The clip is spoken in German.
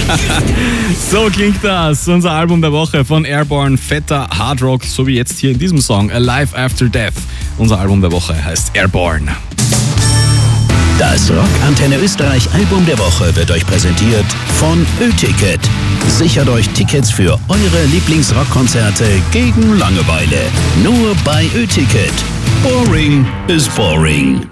So klingt das. Unser Album der Woche von Airborne, fetter Hardrock, so wie jetzt hier in diesem Song Alive After Death. Unser Album der Woche heißt Airborne. Das Rock Antenne Österreich Album der Woche wird euch präsentiert von Ö-Ticket. Sichert euch Tickets für eure Lieblingsrockkonzerte gegen Langeweile. Nur bei Ö-Ticket. Boring is boring.